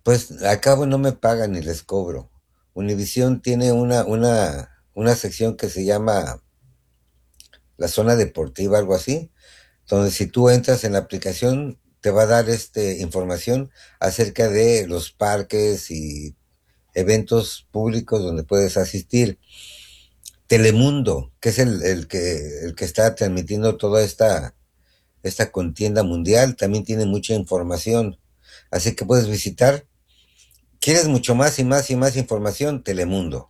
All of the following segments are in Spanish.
Pues a cabo no me pagan ni les cobro. Univisión tiene una sección que se llama la zona deportiva, algo así, donde si tú entras en la aplicación te va a dar información acerca de los parques y eventos públicos donde puedes asistir. Telemundo, que es el que está transmitiendo toda esta contienda mundial, también tiene mucha información. Así que puedes visitar. ¿Quieres mucho más y más y más información? Telemundo.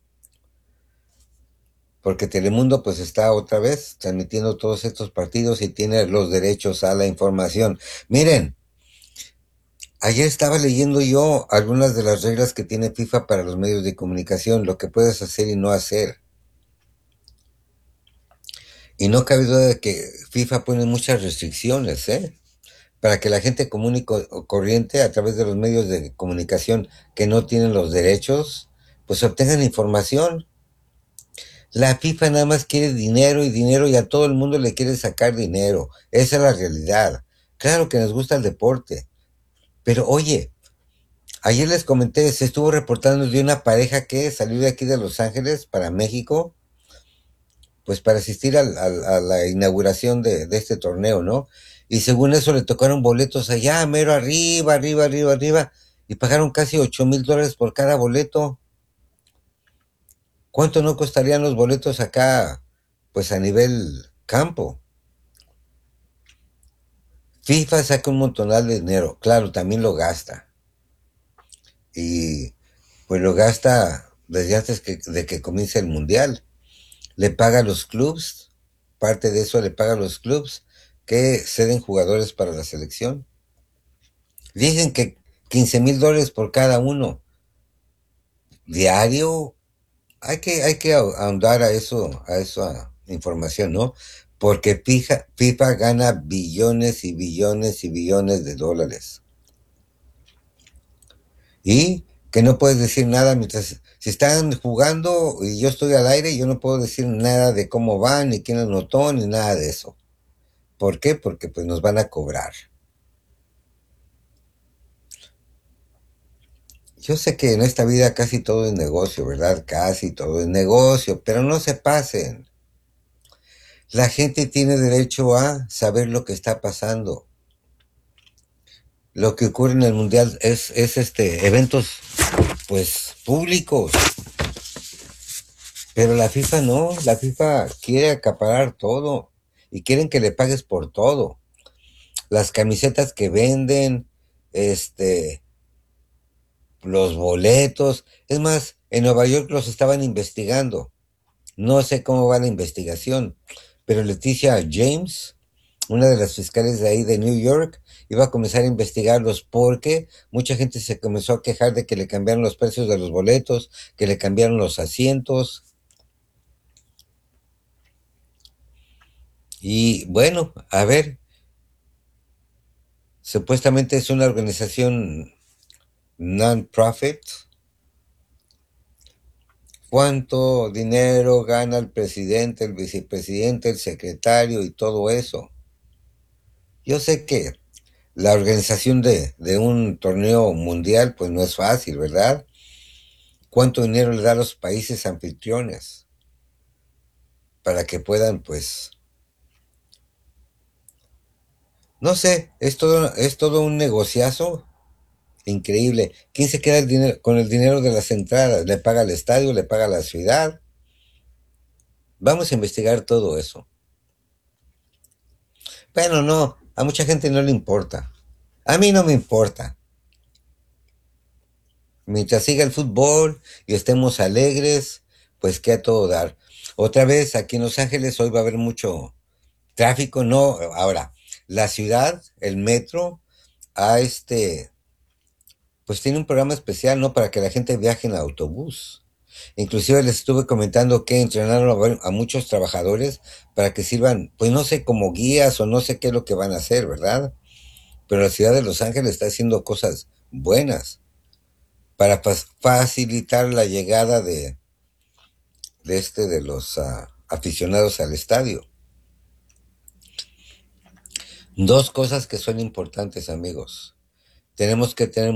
Porque Telemundo pues está otra vez transmitiendo todos estos partidos y tiene los derechos a la información. Miren, ayer estaba leyendo yo algunas de las reglas que tiene FIFA para los medios de comunicación, lo que puedes hacer y no hacer. Y no cabe duda de que FIFA pone muchas restricciones, ¿eh? Para que la gente común y corriente a través de los medios de comunicación que no tienen los derechos, pues obtengan información. La FIFA nada más quiere dinero y dinero y a todo el mundo le quiere sacar dinero. Esa es la realidad. Claro que nos gusta el deporte, pero oye, ayer les comenté, se estuvo reportando de una pareja que salió de aquí de Los Ángeles para México, pues para asistir a la inauguración de este torneo, ¿no? Y según eso le tocaron boletos allá, mero arriba, arriba, arriba, arriba, y pagaron casi $8,000 por cada boleto. ¿Cuánto no costarían los boletos acá, pues a nivel campo? FIFA saca un montonal de dinero, claro, también lo gasta. Y pues lo gasta desde antes de que comience el mundial. Le paga a los clubs, parte de eso le paga a los clubs que ceden jugadores para la selección. Dicen que $15,000 por cada uno. Diario, hay que ahondar a esa información, ¿no? Porque FIFA gana billones y billones y billones de dólares. Y que no puedes decir nada mientras, si están jugando y yo estoy al aire, yo no puedo decir nada de cómo van, ni quién anotó, ni nada de eso. ¿Por qué? Porque pues nos van a cobrar. Yo sé que en esta vida casi todo es negocio, ¿verdad? Casi todo es negocio, pero no se pasen. La gente tiene derecho a saber lo que está pasando. Lo que ocurre en el mundial es eventos pues públicos. Pero la FIFA no, la FIFA quiere acaparar todo y quieren que le pagues por todo. Las camisetas que venden, este, los boletos. Es más, en Nueva York los estaban investigando. No sé cómo va la investigación, pero Leticia James, una de las fiscales de ahí de New York, iba a comenzar a investigarlos porque mucha gente se comenzó a quejar de que le cambiaron los precios de los boletos, que le cambiaron los asientos. Y bueno, a ver, supuestamente es una organización non-profit. ¿Cuánto dinero gana el presidente, el vicepresidente, el secretario y todo eso? Yo sé que la organización de un torneo mundial pues no es fácil, ¿verdad? ¿Cuánto dinero le da a los países anfitriones para que puedan pues, no sé, es todo un negociazo increíble? ¿Quién se queda con el dinero de las entradas? ¿Le paga al estadio? ¿Le paga a la ciudad? Vamos a investigar todo eso. Bueno, no, a mucha gente no le importa. A mí no me importa. Mientras siga el fútbol y estemos alegres, pues que a todo dar. Otra vez aquí en Los Ángeles hoy va a haber mucho tráfico, no, ahora, la ciudad, el metro, a pues tiene un programa especial, ¿no? Para que la gente viaje en autobús. Inclusive les estuve comentando que entrenaron a muchos trabajadores para que sirvan, pues no sé, como guías o no sé qué es lo que van a hacer, ¿verdad? Pero la ciudad de Los Ángeles está haciendo cosas buenas para facilitar la llegada de los aficionados al estadio. Dos cosas que son importantes, amigos. Tenemos que tener